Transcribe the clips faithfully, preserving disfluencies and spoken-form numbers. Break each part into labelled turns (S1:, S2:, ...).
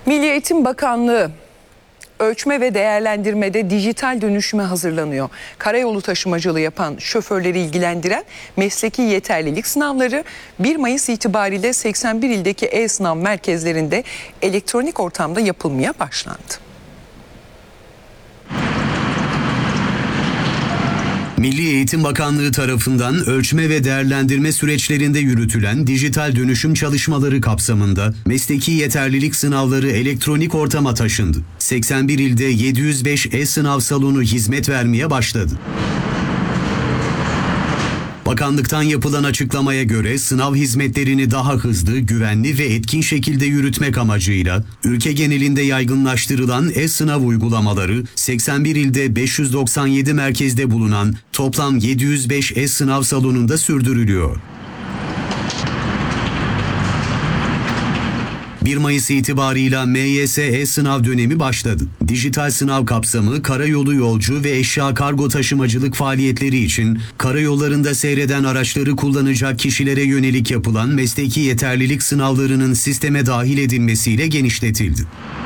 S1: Milli Eğitim Bakanlığı ölçme ve değerlendirmede dijital dönüşüme hazırlanıyor. Karayolu taşımacılığı yapan şoförleri ilgilendiren mesleki yeterlilik sınavları bir Mayıs itibariyle seksen bir ildeki e-sınav merkezlerinde elektronik ortamda yapılmaya başlandı.
S2: Milli Eğitim Bakanlığı tarafından ölçme ve değerlendirme süreçlerinde yürütülen dijital dönüşüm çalışmaları kapsamında mesleki yeterlilik sınavları elektronik ortama taşındı. seksen bir ilde yedi yüz beş e-sınav salonu hizmet vermeye başladı. Bakanlıktan yapılan açıklamaya göre sınav hizmetlerini daha hızlı, güvenli ve etkin şekilde yürütmek amacıyla ülke genelinde yaygınlaştırılan e-sınav uygulamaları seksen bir ilde beş yüz doksan yedi merkezde bulunan toplam yedi yüz beş e-sınav salonunda sürdürülüyor. bir Mayıs itibarıyla M Y S e-sınav dönemi başladı. Dijital sınav kapsamı karayolu yolcu ve eşya kargo taşımacılık faaliyetleri için karayollarında seyreden araçları kullanacak kişilere yönelik yapılan mesleki yeterlilik sınavlarının sisteme dahil edilmesiyle genişletildi.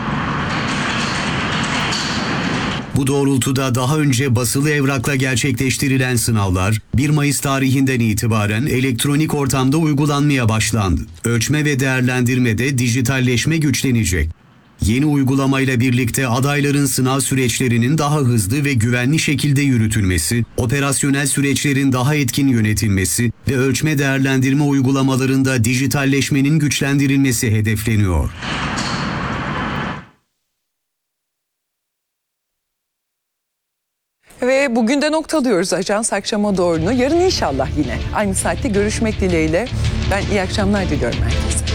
S2: Bu doğrultuda daha önce basılı evrakla gerçekleştirilen sınavlar bir Mayıs tarihinden itibaren elektronik ortamda uygulanmaya başlandı. Ölçme ve değerlendirmede dijitalleşme güçlenecek. Yeni uygulamayla birlikte adayların sınav süreçlerinin daha hızlı ve güvenli şekilde yürütülmesi, operasyonel süreçlerin daha etkin yönetilmesi ve ölçme değerlendirme uygulamalarında dijitalleşmenin güçlendirilmesi hedefleniyor.
S1: Ve bugün de noktalıyoruz Ajans akşama doğru. Yarın inşallah yine aynı saatte görüşmek dileğiyle. Ben iyi akşamlar diliyorum herkese.